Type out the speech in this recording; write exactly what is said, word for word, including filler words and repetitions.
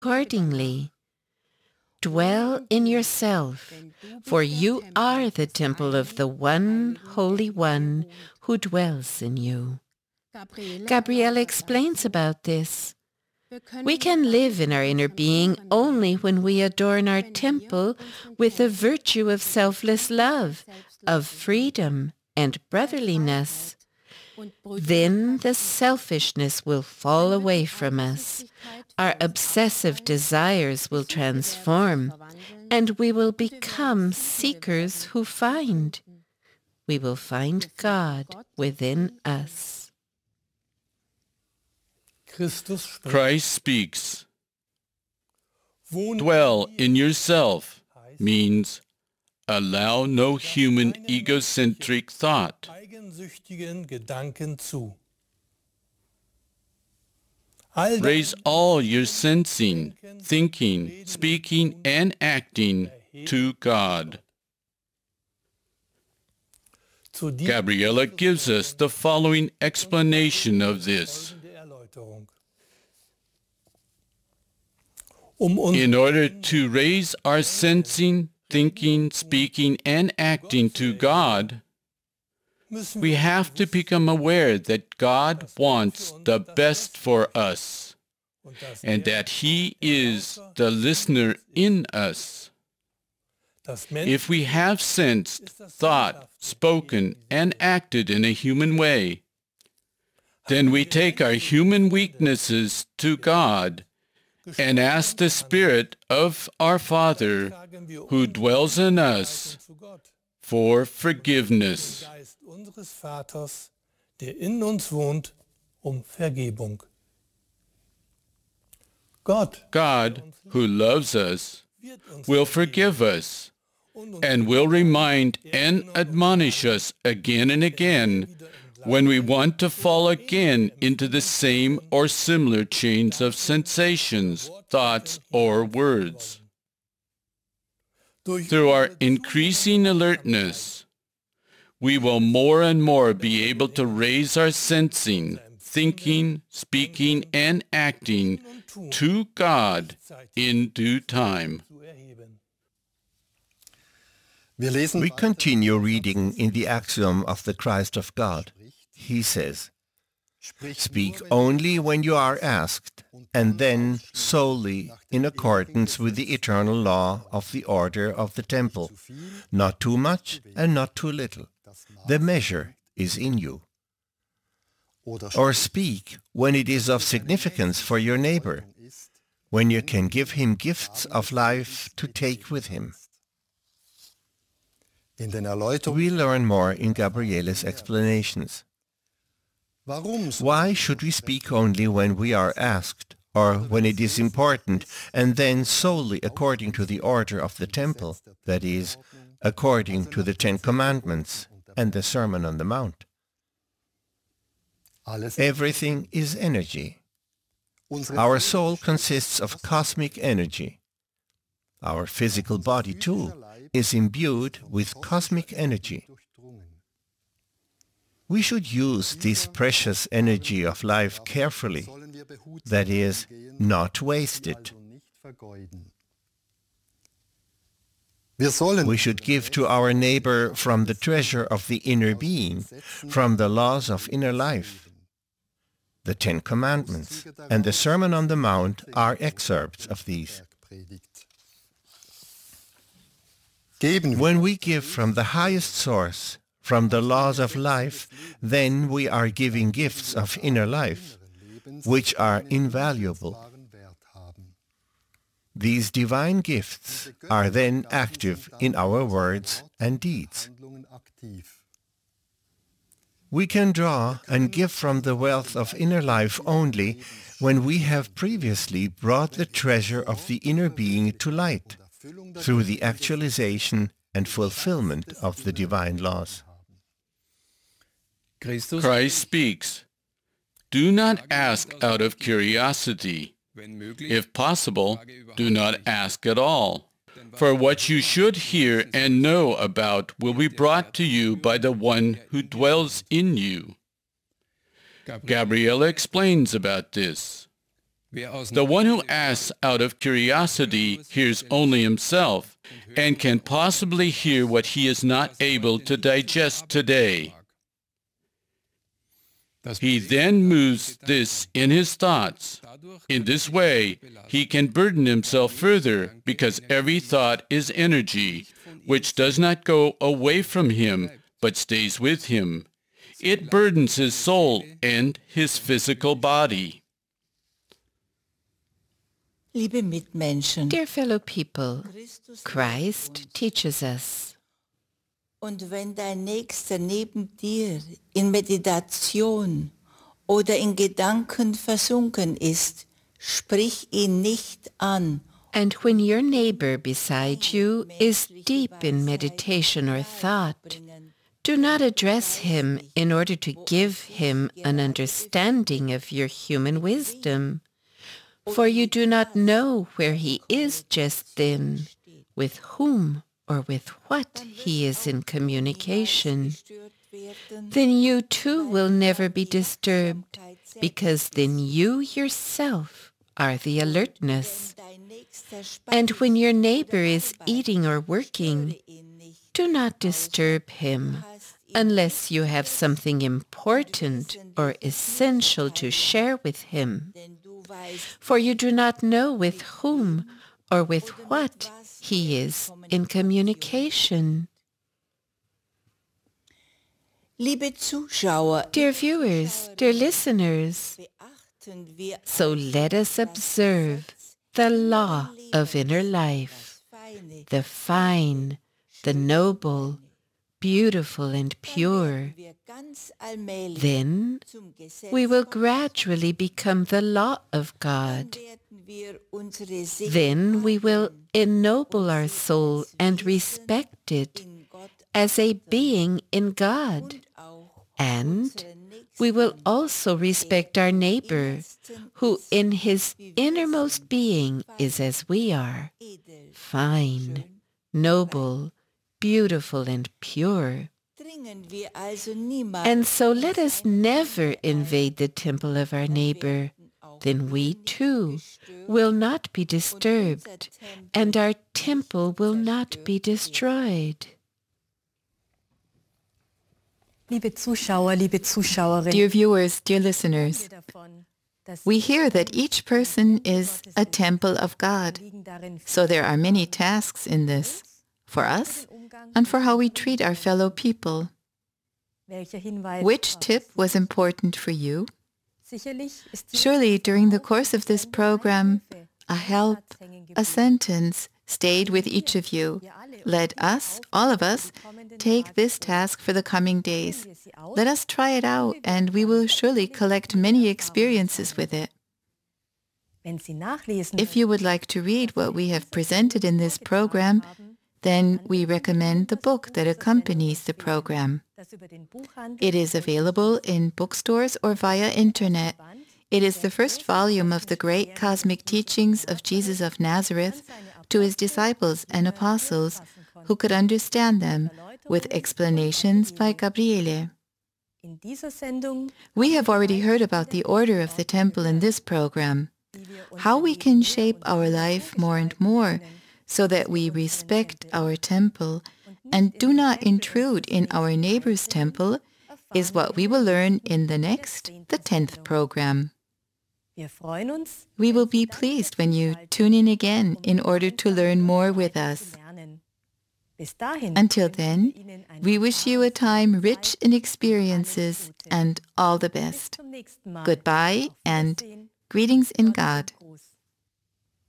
accordingly. Dwell in yourself, for you are the temple of the one Holy One who dwells in you. Gabriele explains about this. We can live in our inner being only when we adorn our temple with the virtue of selfless love, of freedom and brotherliness. Then the selfishness will fall away from us. Our obsessive desires will transform, and we will become seekers who find. We will find God within us. Christ speaks. Dwell in yourself means allow no human egocentric thought. Raise all your sensing, thinking, speaking, and acting to God. Gabriele gives us the following explanation of this. In order to raise our sensing, thinking, speaking, and acting to God, we have to become aware that God wants the best for us, and that He is the listener in us. If we have sensed, thought, spoken, and acted in a human way, then we take our human weaknesses to God and ask the Spirit of our Father, who dwells in us, for forgiveness. God, who loves us, will forgive us and will remind and admonish us again and again when we want to fall again into the same or similar chains of sensations, thoughts, or words. Through our increasing alertness, we will more and more be able to raise our sensing, thinking, speaking, and acting to God in due time. We continue reading in the axiom of the Christ of God. He says, "Speak only when you are asked, and then solely in accordance with the eternal law of the order of the temple, not too much and not too little. The measure is in you. Or speak when it is of significance for your neighbor, when you can give him gifts of life to take with him." We learn more in Gabriele's explanations. Why should we speak only when we are asked, or when it is important, and then solely according to the order of the temple, that is, according to the Ten Commandments and the Sermon on the Mount? Everything is energy. Our soul consists of cosmic energy. Our physical body, too, is imbued with cosmic energy. We should use this precious energy of life carefully, that is, not waste it. We should give to our neighbor from the treasure of the inner being, from the laws of inner life. The Ten Commandments and the Sermon on the Mount are excerpts of these. When we give from the highest source, from the laws of life, then we are giving gifts of inner life, which are invaluable. These divine gifts are then active in our words and deeds. We can draw and give from the wealth of inner life only when we have previously brought the treasure of the inner being to light, through the actualization and fulfillment of the divine laws. Christ speaks. Do not ask out of curiosity. If possible, do not ask at all. For what you should hear and know about will be brought to you by the one who dwells in you. Gabriele explains about this. The one who asks out of curiosity hears only himself and can possibly hear what he is not able to digest today. He then moves this in his thoughts. In this way, he can burden himself further because every thought is energy, which does not go away from him, but stays with him. It burdens his soul and his physical body. Dear fellow people, Christ teaches us, Und wenn dein Nächster neben dir in Meditation oder in Gedanken versunken ist, sprich ihn nicht an. and when your neighbor beside you is deep in meditation or thought, do not address him in order to give him an understanding of your human wisdom, for you do not know where he is just then, with whom or with what he is in communication. Then you too will never be disturbed, because then you yourself are the alertness. And when your neighbor is eating or working, do not disturb him unless you have something important or essential to share with him, for you do not know with whom or with what he is in communication. Dear viewers, dear listeners, so let us observe the law of inner life, the fine, the noble, beautiful and pure. Then we will gradually become the law of God. Then we will ennoble our soul and respect it as a being in God. And we will also respect our neighbor, who in his innermost being is as we are, fine, noble, beautiful and pure. And so let us never invade the temple of our neighbor. Then we too will not be disturbed, and our temple will not be destroyed. Liebe Zuschauer, liebe Zuschauerinnen, Dear viewers, dear listeners, we hear that each person is a temple of God. So there are many tasks in this, for us and for how we treat our fellow people. Which tip was important for you? Surely during the course of this program, a help, a sentence stayed with each of you. Let us, all of us, take this task for the coming days. Let us try it out, and we will surely collect many experiences with it. If you would like to read what we have presented in this program, then we recommend the book that accompanies the program. It is available in bookstores or via internet. It is the first volume of the great cosmic teachings of Jesus of Nazareth to his disciples and apostles, who could understand them, with explanations by Gabriele. We have already heard about the order of the temple in this program, how we can shape our life more and more so that we respect our temple and do not intrude in our neighbor's temple is what we will learn in the next, the tenth program. We will be pleased when you tune in again in order to learn more with us. Until then, we wish you a time rich in experiences and all the best. Goodbye and greetings in God.